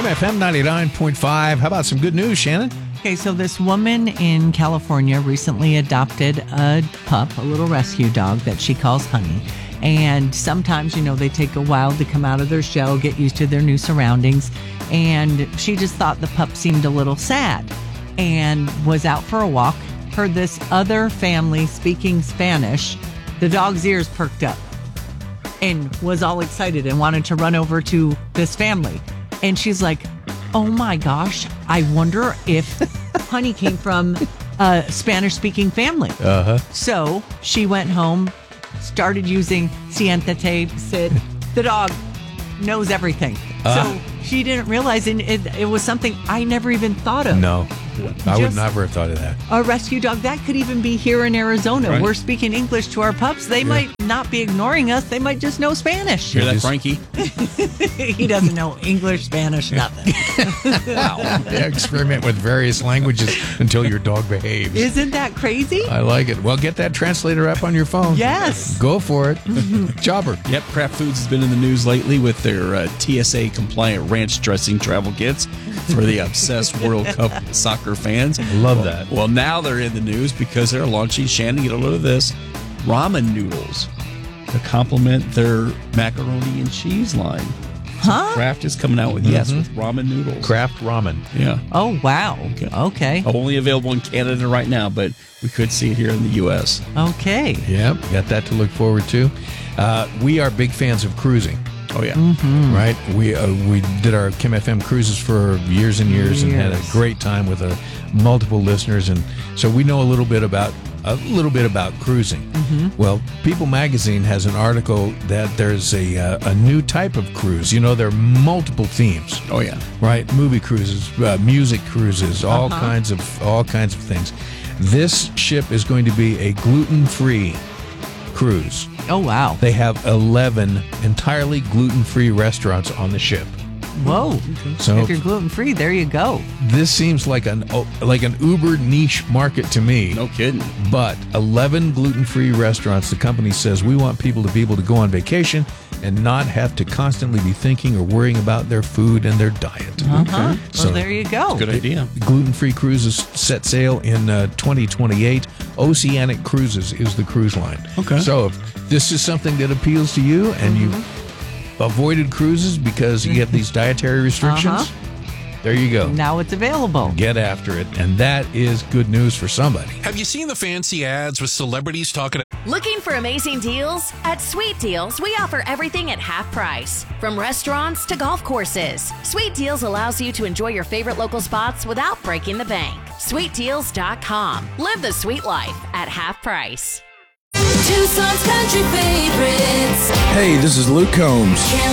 Kim FM 99.5. How about some good news, Shannon? Okay, so this woman in California recently adopted a pup, a little rescue dog that she calls Honey. And sometimes, they take a while to come out of their shell, get used to their new surroundings. And she just thought the pup seemed a little sad and was out for a walk, heard this other family speaking Spanish. The dog's ears perked up and was all excited and wanted to run over to this family. And she's like, oh my gosh, I wonder if Honey came from a Spanish-speaking family. So she went home, started using Siéntate, said the dog knows everything. So she didn't realize, and it was something I never even thought of. No, I would never have thought of that. A rescue dog, that could even be here in Arizona. Right. We're speaking English to our pups. They might not be ignoring us. They might just know Spanish. Hear that, Frankie? He doesn't know English, Spanish, nothing. Wow. Yeah, experiment with various languages until your dog behaves. Isn't that crazy? I like it. Well, get that translator app on your phone. Yes. Go for it. Jobber. Yep, Kraft Foods has been in the news lately with their TSA-compliant ranch dressing travel kits for the obsessed World Cup soccer fans. Love that. Well, now they're in the news because they're launching, Shannon, get a load of this, ramen noodles to complement their macaroni and cheese line. Huh? Kraft is coming out with, with ramen noodles. Kraft ramen. Yeah. Oh, wow. Okay. Only available in Canada right now, but we could see it here in the U.S. Okay. Yep, got that to look forward to. We are big fans of cruising. Oh, yeah. Right? We did our Kim FM cruises for years and years and had a great time with multiple listeners, and so we know a little bit about cruising. Well, People Magazine has an article that there's a new type of cruise. There are multiple themes. Oh, yeah. Right? Movie cruises, music cruises, all kinds of things. This ship is going to be a gluten-free cruise. Oh, wow. They have 11 entirely gluten-free restaurants on the ship. Whoa. So if you're gluten-free, there you go. this seems like an uber niche market to me. No kidding. But 11 gluten-free restaurants, the company says we want people to be able to go on vacation and not have to constantly be thinking or worrying about their food and their diet. Well, So there you go. Good idea. gluten-free cruises set sail in 2028. Oceanic Cruises is the cruise line. Okay. So if this is something that appeals to you and you avoided cruises because you have these dietary restrictions, there you go. Now it's available. Get after it. And that is good news for somebody. Have you seen the fancy ads with celebrities talking? Looking for amazing deals? At Sweet Deals, we offer everything at half price. From restaurants to golf courses, Sweet Deals allows you to enjoy your favorite local spots without breaking the bank. SweetDeals.com. Live the sweet life at half price. Tucson's country favorites. Hey, this is Luke Combs. Kim